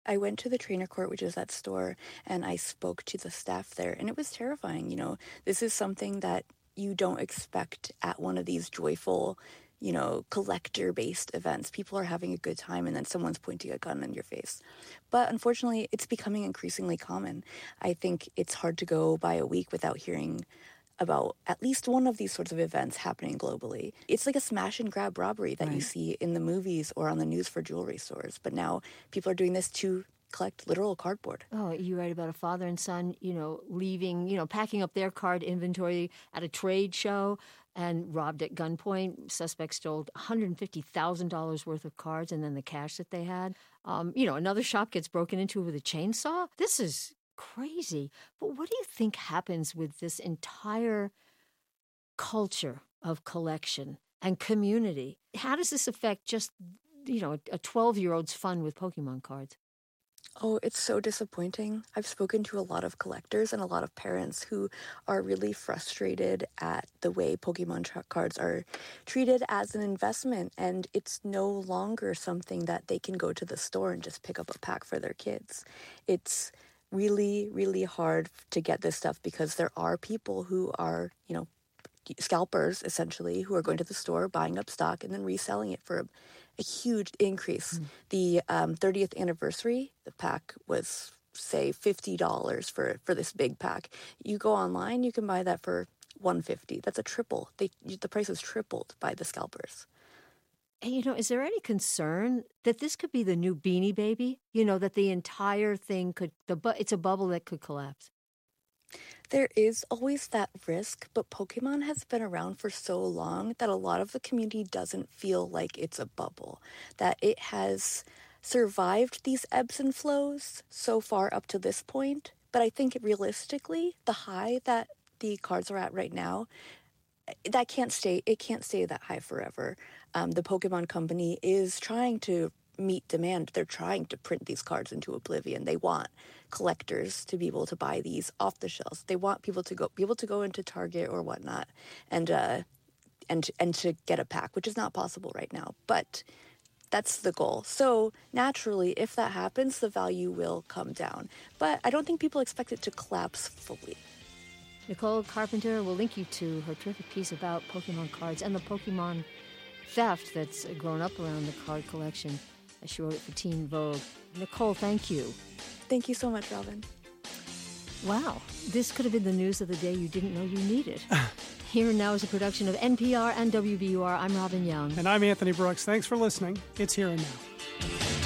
I went to the Trainer Court, which is that store, and I spoke to the staff there, and it was terrifying. This is something that you don't expect at one of these joyful, collector-based events. People are having a good time, and then someone's pointing a gun in your face. But unfortunately, it's becoming increasingly common. I think it's hard to go by a week without hearing about at least one of these sorts of events happening globally. It's like a smash and grab robbery that you see in the movies or on the news for jewelry stores. But now people are doing this to collect literal cardboard. Oh, you write about a father and son, leaving, packing up their card inventory at a trade show and robbed at gunpoint. Suspects stole $150,000 worth of cards and then the cash that they had. Another shop gets broken into with a chainsaw. This is crazy. But what do you think happens with this entire culture of collection and community? How does this affect just, a 12-year-old's fun with Pokemon cards? Oh, it's so disappointing. I've spoken to a lot of collectors and a lot of parents who are really frustrated at the way Pokemon cards are treated as an investment, and it's no longer something that they can go to the store and just pick up a pack for their kids. It's really, really hard to get this stuff because there are people who are, scalpers, essentially, who are going to the store, buying up stock, and then reselling it for a huge increase. The 30th anniversary, the pack was, say, $50 for this big pack. You go online, you can buy that for $150. That's a triple. The price is tripled by the scalpers. And, is there any concern that this could be the new Beanie Baby? That the entire thing it's a bubble that could collapse? There is always that risk, but Pokemon has been around for so long that a lot of the community doesn't feel like it's a bubble, that it has survived these ebbs and flows so far up to this point. But I think realistically, the high that the cards are at right now, it can't stay that high forever. The Pokemon Company is trying to meet demand. They're trying to print these cards into oblivion. They want collectors to be able to buy these off the shelves. They want people to be able to go into Target or whatnot and to get a pack, which is not possible right now. But that's the goal. So naturally, if that happens, the value will come down. But I don't think people expect it to collapse fully. Nicole Carpenter will link you to her terrific piece about Pokemon cards and the Pokemon theft that's grown up around the card collection. She wrote it for Teen Vogue. Nicole, thank you. Thank you so much, Robin. Wow, this could have been the news of the day you didn't know you needed. Here and Now is a production of NPR and WBUR. I'm Robin Young. And I'm Anthony Brooks. Thanks for listening. It's Here and Now.